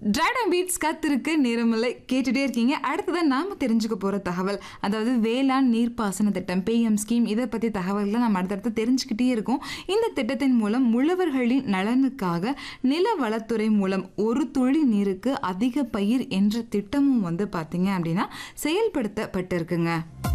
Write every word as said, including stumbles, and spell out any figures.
Dragon beads காத்திருக்கு நேரமில்லை கேட்டுட்டே இருக்கீங்க. அடுத்ததான் நாம தெரிஞ்சுக்க போற தகவல், அதாவது வேளாண் நீர்ப்பாசன திட்டம் பிஎம் ஸ்கீம். இதை பத்தி தகவல்களை நம்ம அடுத்தடுத்து தெரிஞ்சுக்கிட்டே இருக்கோம். இந்த திட்டத்தின் மூலம் உழவர்களின் நலனுக்காக நில வளத்துறை மூலம் ஒரு துளி நீருக்கு அதிக பயிர் என்ற திட்டமும் வந்து பாத்தீங்க அப்படின்னா செயல்படுத்தப்பட்டிருக்குங்க.